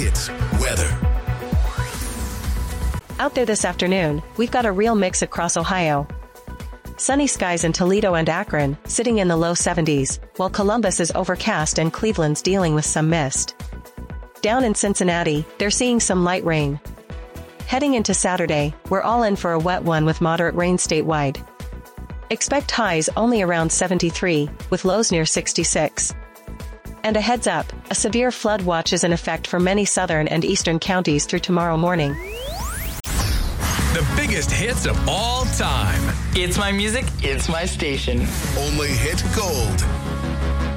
Hits weather. Out there this afternoon, we've got a real mix across Ohio. Sunny skies in Toledo and Akron, sitting in the low 70s, while Columbus is overcast and Cleveland's dealing with some mist. Down in Cincinnati, they're seeing some light rain. Heading into Saturday, we're all in for a wet one with moderate rain statewide. Expect highs only around 73, with lows near 66. And a heads up, a severe flood watch is in effect for many southern and eastern counties through tomorrow morning. The biggest hits of all time. It's my music, it's my station. Only hit gold.